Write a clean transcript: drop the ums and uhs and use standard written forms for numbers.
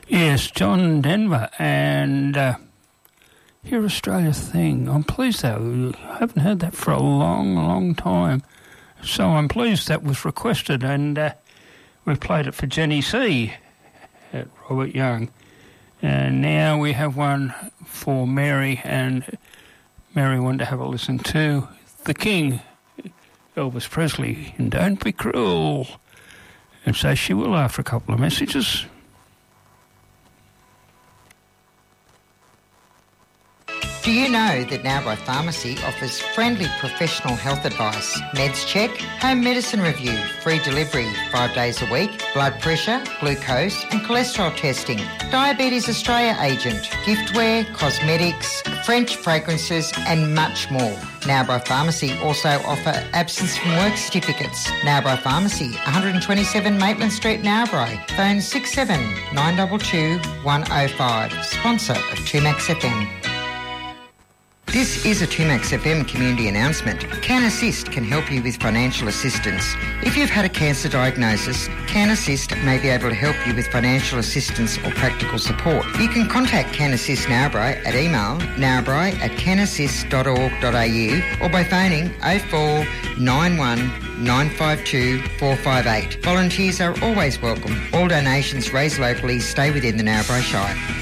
Yes, John Denver, and Hear Australia Thing. I'm pleased that we haven't heard that for a long, long time. So I'm pleased that was requested, and we played it for Jenny C. at Robert Young. And now we have one for Mary, and Mary wanted to have a listen to The King, Elvis Presley, and Don't Be Cruel. And so she will after a couple of messages. Do you know that Narrabri Pharmacy offers friendly professional health advice, meds check, home medicine review, free delivery 5 days a week, blood pressure, glucose and cholesterol testing, Diabetes Australia agent, giftware, cosmetics, French fragrances and much more. Narrabri Pharmacy also offer absence from work certificates. Narrabri Pharmacy, 127 Maitland Street, Narrabri. Phone 67 922 105. Sponsor of 2Max FM. This is a 2Max FM community announcement. Can Assist can help you with financial assistance. If you've had a cancer diagnosis, Can Assist may be able to help you with financial assistance or practical support. You can contact Can Assist Narrabri at email narrabri@canassist.org.au or by phoning 04 91 952 458. Volunteers are always welcome. All donations raised locally stay within the Narrabri Shire.